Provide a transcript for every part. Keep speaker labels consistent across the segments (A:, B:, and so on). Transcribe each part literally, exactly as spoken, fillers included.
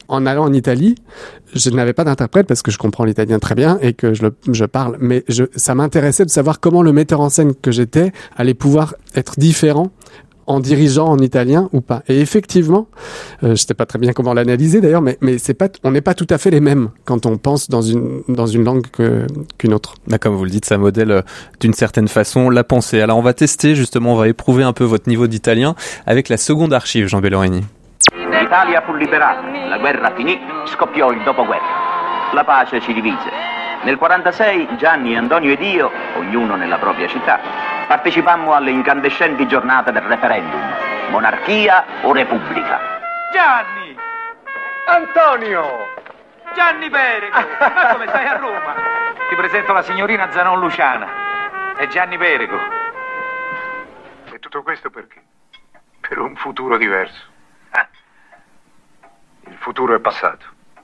A: en allant en Italie, je n'avais pas d'interprète parce que je comprends l'italien très bien et que je, le, je parle, mais je, ça m'intéressait de savoir comment le metteur en scène que j'étais allait pouvoir être différent en dirigeant en italien ou pas. Et effectivement, euh, je sais pas très bien comment l'analyser d'ailleurs, mais, mais c'est pas, on n'est pas tout à fait les mêmes quand on pense dans une, dans une langue que, qu'une autre.
B: Là, comme vous le dites, ça modèle euh, d'une certaine façon la pensée. Alors on va tester justement, on va éprouver un peu votre niveau d'italien avec la seconde archive, Jean Bellorini.
C: L'Italia fu liberata, la guerra finì, scoppiò il dopoguerra. La pace ci divise. Nel quarantasei Gianni, Antonio ed io, ognuno nella propria città, partecipammo alle incandescenti giornate del referendum. Monarchia o repubblica?
D: Gianni! Antonio! Gianni Perego! Ma come stai a Roma? Ti presento la signorina Zanon Luciana. È Gianni Perego.
E: E tutto questo perché? Per un futuro diverso. Ah. Il futuro è passato.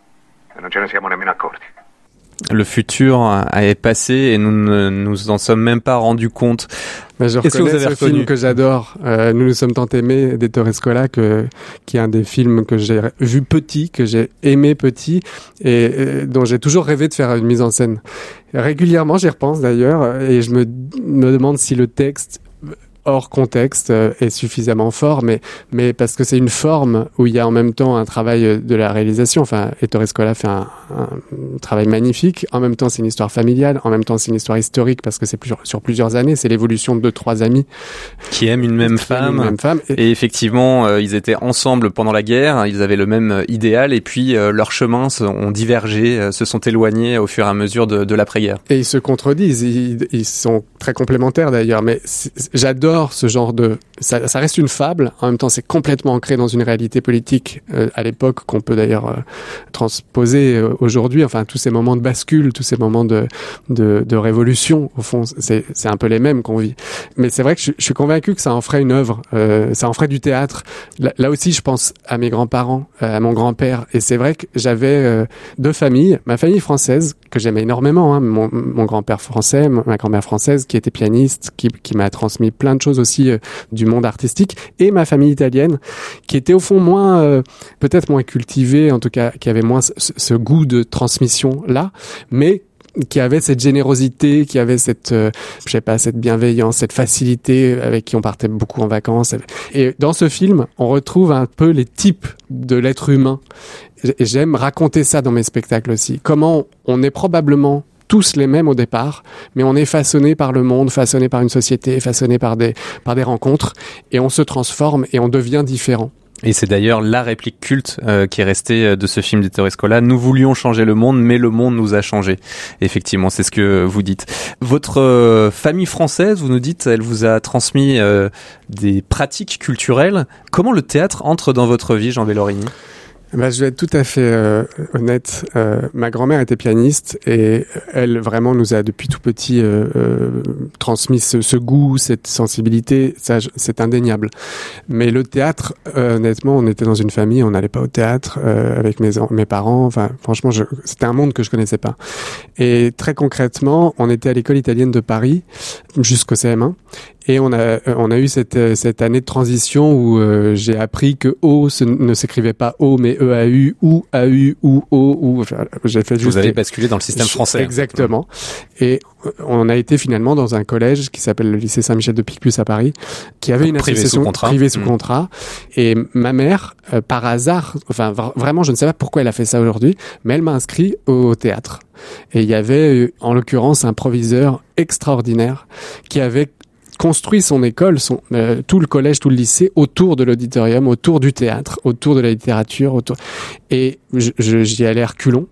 E: E non ce ne siamo nemmeno accorti.
B: Le futur est passé et nous ne nous en sommes même pas rendus compte.
A: Mais je
B: Qu'est-ce que vous
A: reconnais
B: avez
A: ce
B: reconnu
A: film que j'adore, euh, Nous nous sommes tant aimés d'Ettore Scola, que, qui est un des films que j'ai vu petit, que j'ai aimé petit et euh, dont j'ai toujours rêvé de faire une mise en scène. Régulièrement, j'y repense d'ailleurs et je me, me demande si le texte hors contexte euh, est suffisamment fort, mais, mais parce que c'est une forme où il y a en même temps un travail de la réalisation. Enfin, Ettore Scola fait un, un travail magnifique. En même temps, c'est une histoire familiale. En même temps, c'est une histoire historique parce que c'est plus, sur plusieurs années. C'est l'évolution de deux, trois amis
B: qui aiment une même femme.
A: Une même femme.
B: Et, et effectivement, euh, ils étaient ensemble pendant la guerre. Ils avaient le même idéal et puis euh, leurs chemins ont divergé, euh, se sont éloignés au fur et à mesure de, de l'après-guerre.
A: Et ils se contredisent. Ils, ils sont très complémentaires d'ailleurs. Mais j'adore ce genre de... Ça, ça reste une fable. En même temps, c'est complètement ancré dans une réalité politique euh, à l'époque qu'on peut d'ailleurs euh, transposer euh, aujourd'hui. Enfin, tous ces moments de bascule, tous ces moments de, de, de révolution, au fond, c'est, c'est un peu les mêmes qu'on vit. Mais c'est vrai que je, je suis convaincu que ça en ferait une œuvre. Euh, ça en ferait du théâtre. Là, là aussi, je pense à mes grands-parents, à mon grand-père. Et c'est vrai que j'avais euh, deux familles. Ma famille française, que j'aimais énormément. Hein, mon, mon grand-père français, ma grand-mère française, qui était pianiste, qui, qui m'a transmis plein de choses aussi euh, du monde artistique, et ma famille italienne qui était au fond moins euh, peut-être moins cultivée, en tout cas qui avait moins ce, ce goût de transmission là, mais qui avait cette générosité, qui avait cette euh, je sais pas cette bienveillance, cette facilité avec qui on partait beaucoup en vacances. Et dans ce film, on retrouve un peu les types de l'être humain. Et j'aime raconter ça dans mes spectacles aussi. Comment on est probablement tous les mêmes au départ, mais on est façonné par le monde, façonné par une société, façonné par des, par des rencontres, et on se transforme et on devient différent.
B: Et c'est d'ailleurs la réplique culte euh, qui est restée de ce film d'Ettore Scola. Nous voulions changer le monde, mais le monde nous a changé. Effectivement, c'est ce que vous dites. Votre euh, famille française, vous nous dites, elle vous a transmis euh, des pratiques culturelles. Comment le théâtre entre dans votre vie, Jean Bellorini ?
A: Bah, je vais être tout à fait euh, honnête. Euh, ma grand-mère était pianiste et elle vraiment nous a depuis tout petit euh, euh, transmis ce, ce goût, cette sensibilité. Ça, c'est indéniable. Mais le théâtre, euh, honnêtement, on était dans une famille, on n'allait pas au théâtre euh, avec mes mes parents. Enfin, franchement, je, c'était un monde que je connaissais pas. Et très concrètement, on était à l'école italienne de Paris jusqu'au C M un. Et on a on a eu cette cette année de transition où euh, j'ai appris que O ce, ne s'écrivait pas O mais E A U ou A U ou O ou enfin, j'ai fait juste.
B: Vous avez basculé dans le système français.
A: Exactement. Et on a été finalement dans un collège qui s'appelle le lycée Saint-Michel de Picpus à Paris, qui avait une
B: privé
A: association
B: sous contrat.
A: privée sous
B: mmh.
A: contrat. Et ma mère, euh, par hasard, enfin v- vraiment, je ne sais pas pourquoi elle a fait ça aujourd'hui, mais elle m'a inscrit au théâtre. Et il y avait, en l'occurrence, un proviseur extraordinaire qui avait construit son école, son, euh, tout le collège, tout le lycée, autour de l'auditorium, autour du théâtre, autour de la littérature. Autour... Et je, je, j'y allais reculons.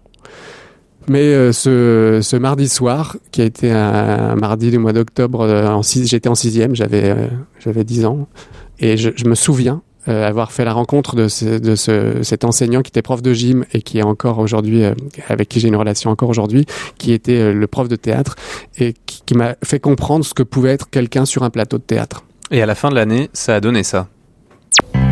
A: Mais euh, ce, ce mardi soir, qui a été un, un mardi du mois d'octobre, euh, en six, j'étais en sixième, j'avais, euh, j'avais dix ans, et je, je me souviens euh, avoir fait la rencontre de, ce, de ce, cet enseignant qui était prof de gym et qui est encore aujourd'hui, euh, avec qui j'ai une relation encore aujourd'hui, qui était euh, le prof de théâtre et qui, qui m'a fait comprendre ce que pouvait être quelqu'un sur un plateau de théâtre.
B: Et à la fin de l'année, ça a donné ça.